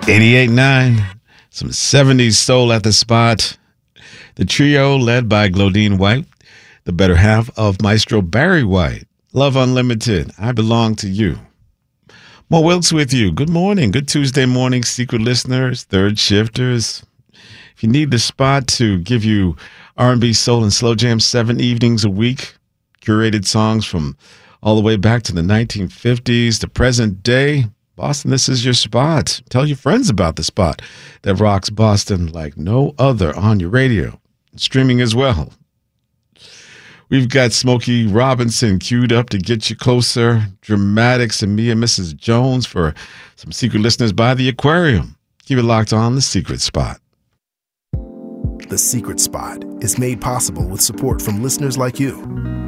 88.9, some 70s soul at the spot. The trio led by Glodine White, the better half of Maestro Barry White. Love Unlimited, I Belong to You. Mo Wilkes with you. Good morning. Good Tuesday morning, secret listeners, third shifters. If you need the spot to give you R&B, soul, and slow jam 7 evenings a week, curated songs from all the way back to the 1950s to present day, Boston, this is your spot. Tell your friends about the spot that rocks Boston like no other on your radio. Streaming as well. We've got Smokey Robinson queued up to get you closer. Dramatics and me and Mrs. Jones for some secret listeners by the aquarium. Keep it locked on The Secret Spot. The Secret Spot is made possible with support from listeners like you.